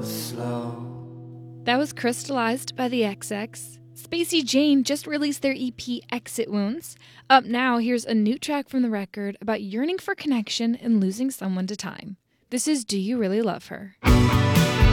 slow. That was Crystallized by the XX. Spacey Jane just released their EP Exit Wounds. Up now, here's a new track from the record about yearning for connection and losing someone to time. This is Do You Really Love Her?